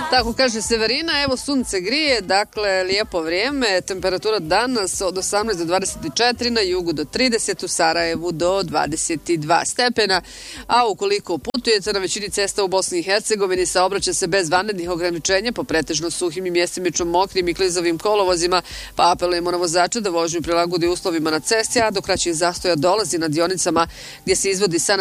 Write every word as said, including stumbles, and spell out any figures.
Tako kaže Severina, evo sunce grije, dakle lijepo vrijeme, temperatura danas od osamnaest do dvadeset četiri, na jugu do trideset, u Sarajevu do dvadeset dva stepena, a ukoliko putujete na većini cesta u Bosni i Hercegovini, saobraća se bez vanrednih ograničenja po pretežno suhim i mjestimično mokrim i klizavim kolovozima, pa apelujemo na vozače da vožnju prilagodi uslovima na cesti, a do kraćih zastoja dolazi na dionicama gdje se izvodi sanacija